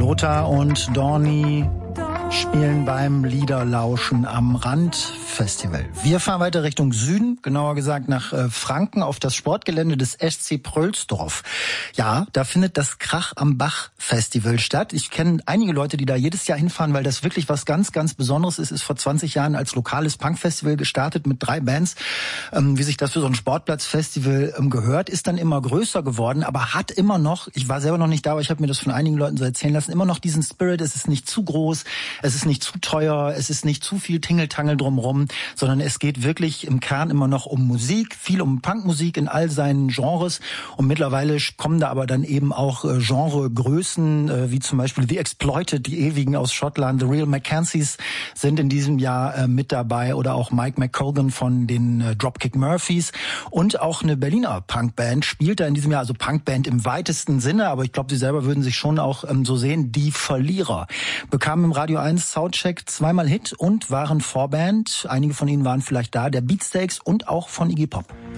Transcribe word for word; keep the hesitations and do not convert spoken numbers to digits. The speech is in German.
Rutta und Dorni spielen beim Liederlauschen am Rand Festival. Wir fahren weiter Richtung Süden, genauer gesagt nach äh, Franken auf das Sportgelände des S C Prölsdorf. Ja, da findet das Krach am Bach Festival statt. Ich kenne einige Leute, die da jedes Jahr hinfahren, weil das wirklich was ganz, ganz Besonderes ist. Ist vor zwanzig Jahren als lokales Punkfestival gestartet mit drei Bands. Ähm, wie sich das für so ein Sportplatzfestival ähm, gehört, ist dann immer größer geworden, aber hat immer noch, ich war selber noch nicht da, aber ich habe mir das von einigen Leuten so erzählen lassen, immer noch diesen Spirit. Es ist nicht zu groß, es ist nicht zu teuer, es ist nicht zu viel Tingeltangel drumherum, sondern es geht wirklich im Kern immer noch um Musik, viel um Punkmusik in all seinen Genres. Und mittlerweile kommen da aber dann eben auch äh, Genregrößen, äh, wie zum Beispiel The Exploited, die Ewigen aus Schottland, The Real Mackenzies sind in diesem Jahr äh, mit dabei oder auch Mike McColgan von den äh, Dropkick Murphys. Und auch eine Berliner Punkband spielt da in diesem Jahr, also Punkband im weitesten Sinne, aber ich glaube, sie selber würden sich schon auch ähm, so sehen, die Verlierer. Bekamen im Radio eins Soundcheck zweimal Hit und waren Vorband. Einige von ihnen waren vielleicht da, der Beatsteaks und auch von Iggy Pop.